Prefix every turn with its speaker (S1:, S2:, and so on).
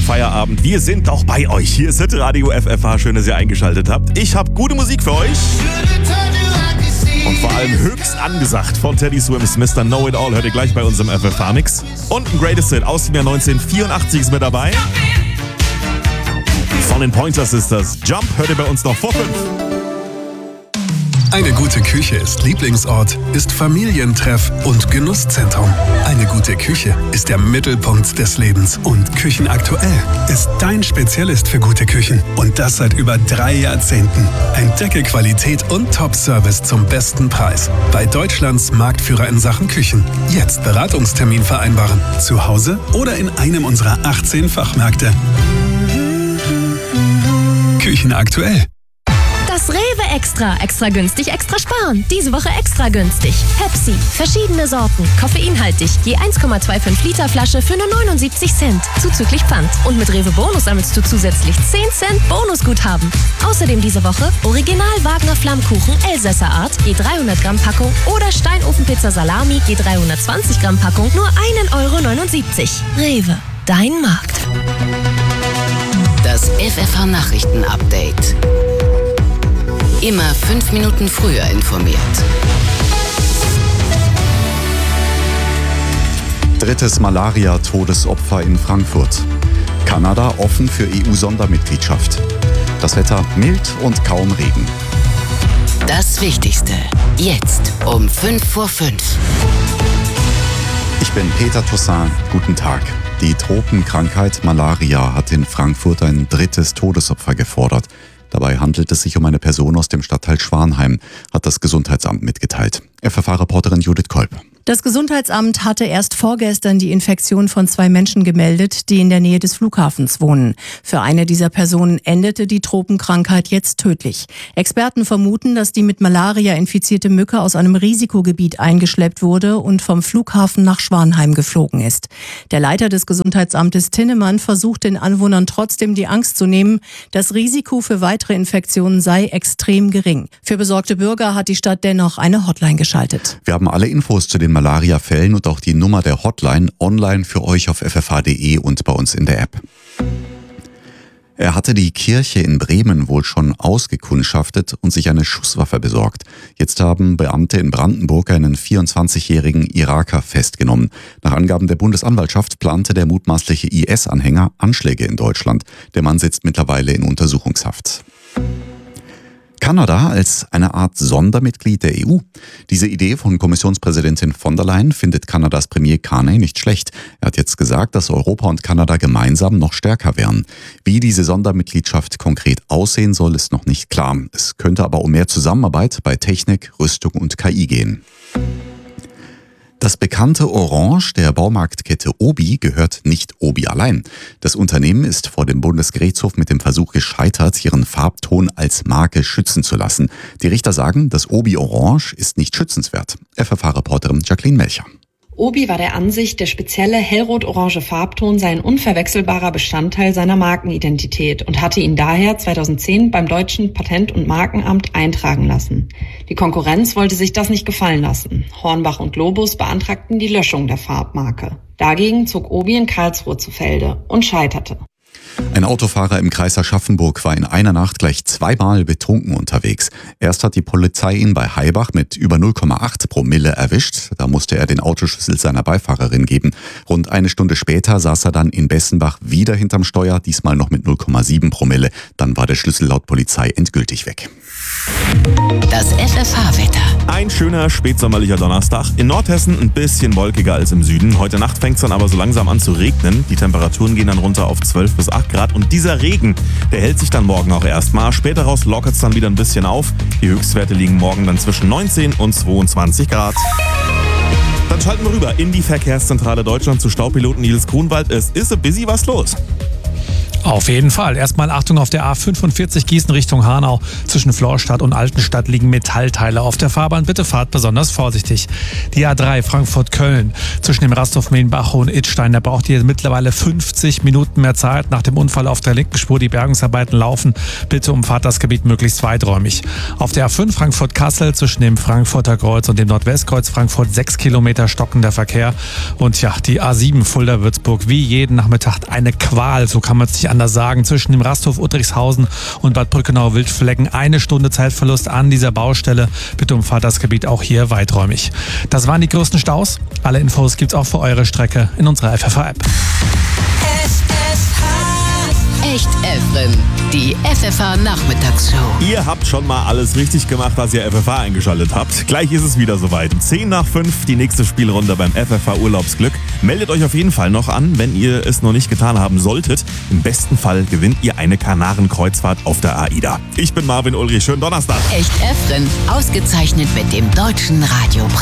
S1: Feierabend. Wir sind auch bei euch. Hier ist Radio FFH. Schön, dass ihr eingeschaltet habt. Ich habe gute Musik für euch. Und vor allem höchst angesagt von Teddy Swims Mr. Know It All. Hört ihr gleich bei unserem FFH-Mix. Und ein Greatest Hit aus dem Jahr 1984 ist mit dabei. Von den Pointer Sisters. Jump hört ihr bei uns noch vor 5.
S2: Eine gute Küche ist Lieblingsort, ist Familientreff und Genusszentrum. Eine gute Küche ist der Mittelpunkt des Lebens. Und Küchenaktuell ist dein Spezialist für gute Küchen. Und das seit über 3 Jahrzehnten. Entdecke Qualität und Top-Service zum besten Preis. Bei Deutschlands Marktführer in Sachen Küchen. Jetzt Beratungstermin vereinbaren. Zu Hause oder in einem unserer 18 Fachmärkte. Küchenaktuell.
S3: Das Rewe Extra günstig, extra sparen. Diese Woche extra günstig. Pepsi, verschiedene Sorten, koffeinhaltig, je 1,25 Liter Flasche für nur 79 Cent, zuzüglich Pfand. Und mit Rewe Bonus sammelst du zusätzlich 10 Cent Bonusguthaben. Außerdem diese Woche Original Wagner Flammkuchen Elsässer Art, je 300 Gramm Packung oder Steinofenpizza Salami, je 320 Gramm Packung, nur 1,79 €. Rewe, dein Markt.
S4: Das FFH Nachrichten Update. Immer 5 Minuten früher informiert.
S5: Drittes Malaria-Todesopfer in Frankfurt. Kanada offen für EU-Sondermitgliedschaft. Das Wetter mild und kaum Regen.
S4: Das Wichtigste. Jetzt um 5 vor 5.
S5: Ich bin Peter Toussaint. Guten Tag. Die Tropenkrankheit Malaria hat in Frankfurt ein drittes Todesopfer gefordert. Dabei handelt es sich um eine Person aus dem Stadtteil Schwanheim, hat das Gesundheitsamt mitgeteilt. FFH-Reporterin Judith Kolb.
S6: Das Gesundheitsamt hatte erst vorgestern die Infektion von 2 Menschen gemeldet, die in der Nähe des Flughafens wohnen. Für eine dieser Personen endete die Tropenkrankheit jetzt tödlich. Experten vermuten, dass die mit Malaria infizierte Mücke aus einem Risikogebiet eingeschleppt wurde und vom Flughafen nach Schwanheim geflogen ist. Der Leiter des Gesundheitsamtes Tinnemann versucht den Anwohnern trotzdem die Angst zu nehmen. Das Risiko für weitere Infektionen sei extrem gering. Für besorgte Bürger hat die Stadt dennoch eine Hotline geschaltet.
S5: Wir haben alle Infos zu den Malaria-Fällen und auch die Nummer der Hotline online für euch auf ffh.de und bei uns in der App. Er hatte die Kirche in Bremen wohl schon ausgekundschaftet und sich eine Schusswaffe besorgt. Jetzt haben Beamte in Brandenburg einen 24-jährigen Iraker festgenommen. Nach Angaben der Bundesanwaltschaft plante der mutmaßliche IS-Anhänger Anschläge in Deutschland. Der Mann sitzt mittlerweile in Untersuchungshaft. Kanada als eine Art Sondermitglied der EU. Diese Idee von Kommissionspräsidentin von der Leyen findet Kanadas Premier Carney nicht schlecht. Er hat jetzt gesagt, dass Europa und Kanada gemeinsam noch stärker wären. Wie diese Sondermitgliedschaft konkret aussehen soll, ist noch nicht klar. Es könnte aber um mehr Zusammenarbeit bei Technik, Rüstung und KI gehen. Das bekannte Orange der Baumarktkette Obi gehört nicht Obi allein. Das Unternehmen ist vor dem Bundesgerichtshof mit dem Versuch gescheitert, ihren Farbton als Marke schützen zu lassen. Die Richter sagen, das Obi Orange ist nicht schützenswert. FFH-Reporterin Jacqueline Melcher.
S7: Obi war der Ansicht, der spezielle hellrot-orange Farbton sei ein unverwechselbarer Bestandteil seiner Markenidentität und hatte ihn daher 2010 beim deutschen Patent- und Markenamt eintragen lassen. Die Konkurrenz wollte sich das nicht gefallen lassen. Hornbach und Globus beantragten die Löschung der Farbmarke. Dagegen zog Obi in Karlsruhe zu Felde und scheiterte.
S5: Ein Autofahrer im Kreis Aschaffenburg war in einer Nacht gleich 2-mal betrunken unterwegs. Erst hat die Polizei ihn bei Haibach mit über 0,8 Promille erwischt. Da musste er den Autoschlüssel seiner Beifahrerin geben. Rund eine Stunde später saß er dann in Bessenbach wieder hinterm Steuer, diesmal noch mit 0,7 Promille. Dann war der Schlüssel laut Polizei endgültig weg.
S4: Das FFH-Wetter.
S1: Ein schöner spätsommerlicher Donnerstag. In Nordhessen ein bisschen wolkiger als im Süden. Heute Nacht fängt es dann aber so langsam an zu regnen. Die Temperaturen gehen dann runter auf 12 bis 8 Grad. Und dieser Regen, der hält sich dann morgen auch erstmal. Später raus lockert es dann wieder ein bisschen auf. Die Höchstwerte liegen morgen dann zwischen 19 und 22 Grad. Dann schalten wir rüber in die Verkehrszentrale Deutschland zu Staupiloten Nils Grunwald. Es ist ein bisschen was los.
S8: Auf jeden Fall. Erstmal Achtung auf der A45 Gießen Richtung Hanau. Zwischen Florstadt und Altenstadt liegen Metallteile auf der Fahrbahn. Bitte fahrt besonders vorsichtig. Die A3 Frankfurt-Köln. Zwischen dem Rasthof Mehnbach und Idstein. Da braucht ihr mittlerweile 50 Minuten mehr Zeit. Nach dem Unfall auf der linken Spur die Bergungsarbeiten laufen. Bitte umfahrt das Gebiet möglichst weiträumig. Auf der A5 Frankfurt-Kassel zwischen dem Frankfurter Kreuz und dem Nordwestkreuz Frankfurt 6 Kilometer stockender Verkehr. Und ja, die A7 Fulda-Würzburg. Wie jeden Nachmittag eine Qual. So kann man es nicht anders sagen. Zwischen dem Rasthof Uttrichshausen und Bad Brückenau-Wildflecken 1 Stunde Zeitverlust an dieser Baustelle. Bitte umfahrt das Gebiet auch hier weiträumig. Das waren die größten Staus. Alle Infos gibt's auch für eure Strecke in unserer FFH-App.
S4: Echt Efren, die FFH-Nachmittagsshow.
S1: Ihr habt schon mal alles richtig gemacht, als ihr FFH eingeschaltet habt. Gleich ist es wieder soweit. 10:10, die nächste Spielrunde beim FFH Urlaubsglück. Meldet euch auf jeden Fall noch an, wenn ihr es noch nicht getan haben solltet. Im besten Fall gewinnt ihr eine Kanarenkreuzfahrt auf der AIDA. Ich bin Marvin Ulrich. Schönen Donnerstag.
S4: Echt Efren, ausgezeichnet mit dem Deutschen Radiopreis.